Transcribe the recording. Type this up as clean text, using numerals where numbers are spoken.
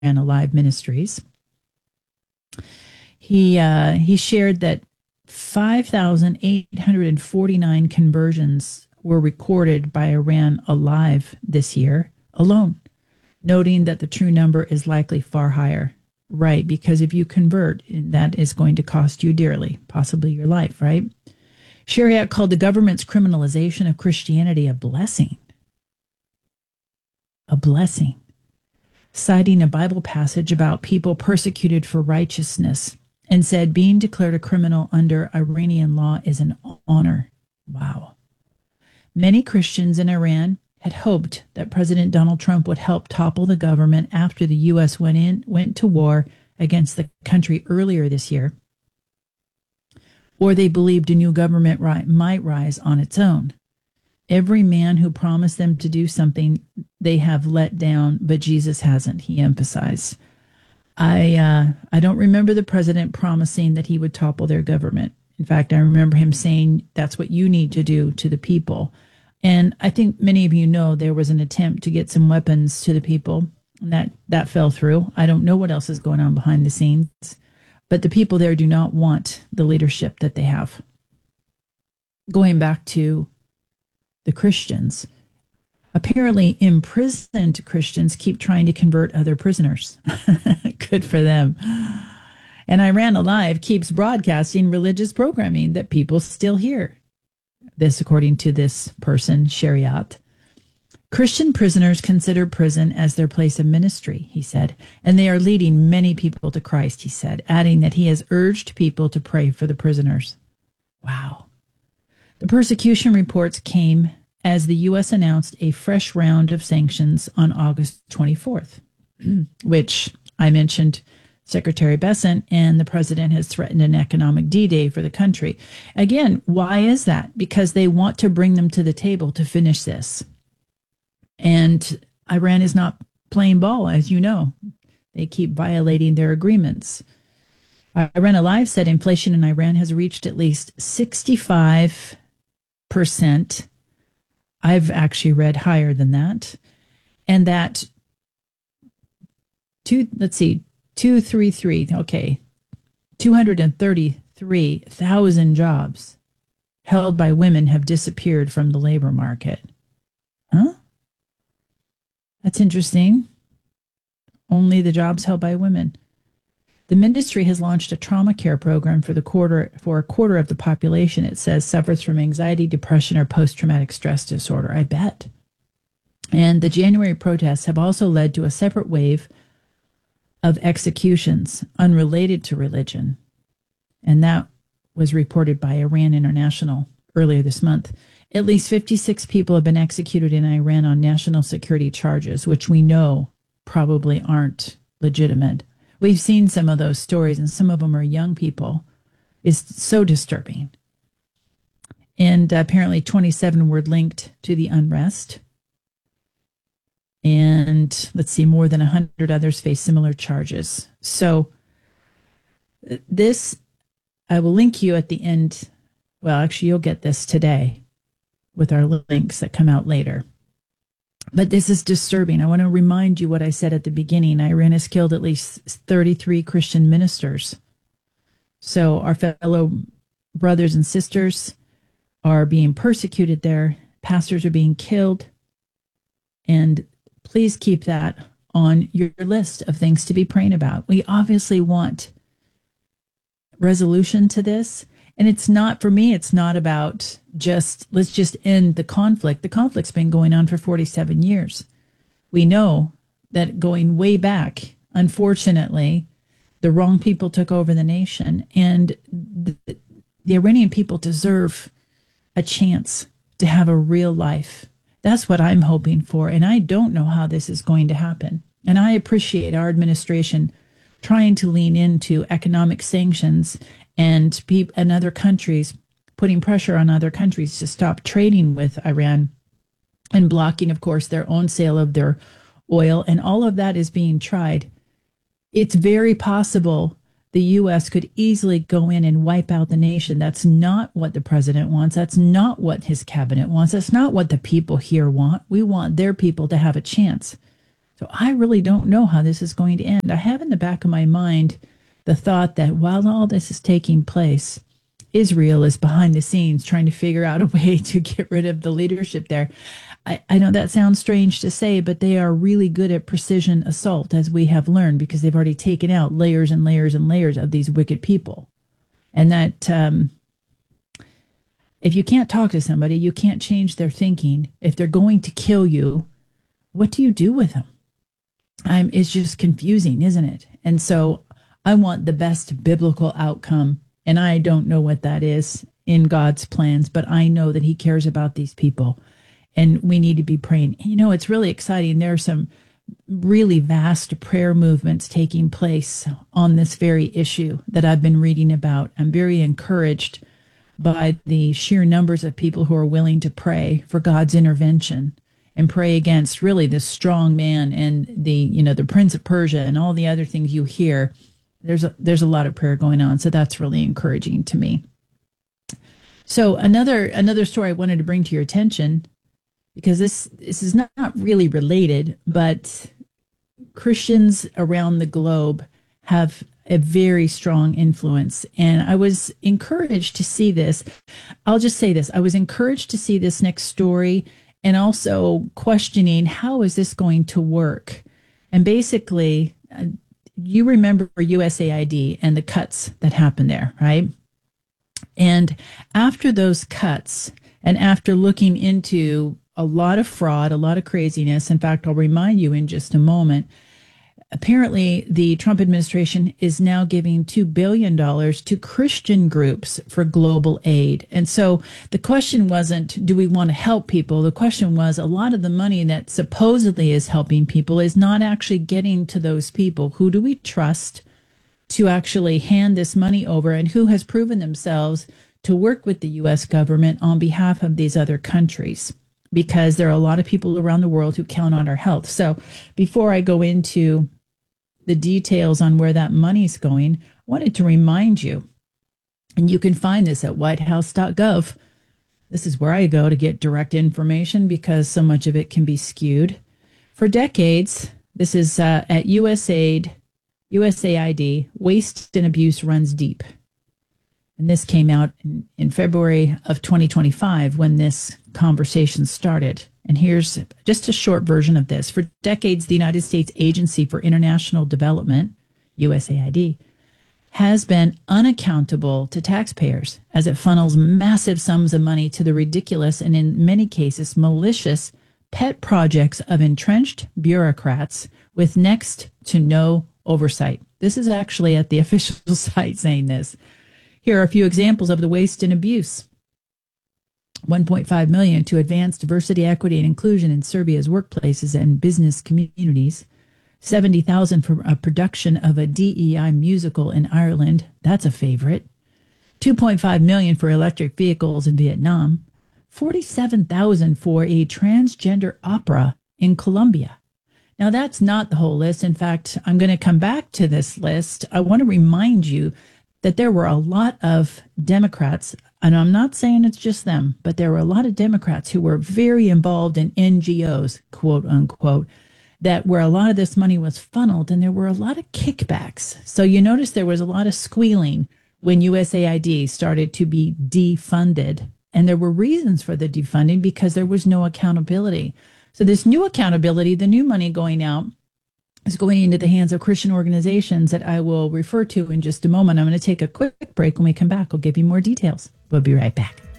Alive Ministries. He shared that 5,849 conversions were recorded by Iran Alive this year alone, noting that the true number is likely far higher. Right, because if you convert, that is going to cost you dearly, possibly your life, right? Shariat called the government's criminalization of Christianity a blessing. A blessing. Citing a Bible passage about people persecuted for righteousness, and said being declared a criminal under Iranian law is an honor. Wow. Many Christians in Iran had hoped that President Donald Trump would help topple the government after the U.S. went to war against the country earlier this year, or they believed a new government might rise on its own. Every man who promised them to do something they have let down, but Jesus hasn't, he emphasized. I don't remember the president promising that he would topple their government. In fact, I remember him saying that's what you need to do to the people. And I think many of you know there was an attempt to get some weapons to the people, and that fell through. I don't know what else is going on behind the scenes, but the people there do not want the leadership that they have. Going back to the Christians, apparently imprisoned Christians keep trying to convert other prisoners. Good for them. And Iran Alive keeps broadcasting religious programming that people still hear. This, according to this person, Shariat. Christian prisoners consider prison as their place of ministry, he said, and they are leading many people to Christ, he said, adding that he has urged people to pray for the prisoners. Wow. The persecution reports came as the U.S. announced a fresh round of sanctions on August 24th, which I mentioned Secretary Bessent, and the president has threatened an economic D-Day for the country. Again, why is that? Because they want to bring them to the table to finish this. And Iran is not playing ball, as you know. They keep violating their agreements. Iran Alive said inflation in Iran has reached at least 65%. I've actually read higher than that. And that 233,000 jobs held by women have disappeared from the labor market. Huh? That's interesting. Only the jobs held by women. The ministry has launched a trauma care program for a quarter of the population, it says, suffers from anxiety, depression, or post-traumatic stress disorder. I bet. And the January protests have also led to a separate wave of executions unrelated to religion. And that was reported by Iran International earlier this month. At least 56 people have been executed in Iran on national security charges, which we know probably aren't legitimate. We've seen some of those stories, and some of them are young people. It's so disturbing. And apparently 27 were linked to the unrest. And let's see, more than 100 others face similar charges. So this, I will link you at the end. Well, actually, you'll get this today with our links that come out later. But this is disturbing. I want to remind you what I said at the beginning. Iran has killed at least 33 Christian ministers. So our fellow brothers and sisters are being persecuted there. Pastors are being killed. And please keep that on your list of things to be praying about. We obviously want resolution to this. And it's not, for me, it's not about let's just end the conflict. The conflict's been going on for 47 years. We know that going way back, unfortunately, the wrong people took over the nation. And the Iranian people deserve a chance to have a real life. That's what I'm hoping for. And I don't know how this is going to happen. And I appreciate our administration trying to lean into economic sanctions and other countries, putting pressure on other countries to stop trading with Iran and blocking, of course, their own sale of their oil. And all of that is being tried. It's very possible the U.S. could easily go in and wipe out the nation. That's not what the president wants. That's not what his cabinet wants. That's not what the people here want. We want their people to have a chance. So I really don't know how this is going to end. I have in the back of my mind the thought that while all this is taking place, Israel is behind the scenes trying to figure out a way to get rid of the leadership there. I know that sounds strange to say, but they are really good at precision assault, as we have learned, because they've already taken out layers and layers and layers of these wicked people. And that if you can't talk to somebody, you can't change their thinking. If they're going to kill you, what do you do with them? It's just confusing, isn't it? And so I want the best biblical outcome. And I don't know what that is in God's plans, but I know that he cares about these people. And we need to be praying. You know, it's really exciting. There are some really vast prayer movements taking place on this very issue that I've been reading about. I'm very encouraged by the sheer numbers of people who are willing to pray for God's intervention and pray against really the strong man and the Prince of Persia and all the other things you hear. There's a lot of prayer going on. So that's really encouraging to me. So another story I wanted to bring to your attention, because this is not really related, but Christians around the globe have a very strong influence. And I was encouraged to see this. I'll just say this. I was encouraged to see this next story and also questioning, how is this going to work? And basically, you remember USAID and the cuts that happened there, right? And after those cuts, and after looking into a lot of fraud, a lot of craziness, in fact, I'll remind you in just a moment, apparently the Trump administration is now giving $2 billion to Christian groups for global aid. And so the question wasn't, do we want to help people? The question was, a lot of the money that supposedly is helping people is not actually getting to those people. Who do we trust to actually hand this money over, and who has proven themselves to work with the U.S. government on behalf of these other countries? Because there are a lot of people around the world who count on our health. So before I go into the details on where that money's going, I wanted to remind you, and you can find this at whitehouse.gov. This is where I go to get direct information because so much of it can be skewed. For decades, this is at USAID, waste and abuse runs deep. And this came out in February of 2025 when this conversation started. And here's just a short version of this. For decades, the United States Agency for International Development, USAID, has been unaccountable to taxpayers as it funnels massive sums of money to the ridiculous and in many cases malicious pet projects of entrenched bureaucrats with next to no oversight. This is actually at the official site saying this. Here are a few examples of the waste and abuse. $1.5 million to advance diversity, equity, and inclusion in Serbia's workplaces and business communities. $70,000 for a production of a DEI musical in Ireland. That's a favorite. $2.5 million for electric vehicles in Vietnam. $47,000 for a transgender opera in Colombia. Now, that's not the whole list. In fact, I'm going to come back to this list. I want to remind you that there were a lot of Democrats, and I'm not saying it's just them, but there were a lot of Democrats who were very involved in NGOs, quote unquote, that where a lot of this money was funneled, and there were a lot of kickbacks. So you notice there was a lot of squealing when USAID started to be defunded. And there were reasons for the defunding because there was no accountability. So this new accountability, the new money going out, is going into the hands of Christian organizations that I will refer to in just a moment. I'm going to take a quick break. When we come back, I'll give you more details. We'll be right back.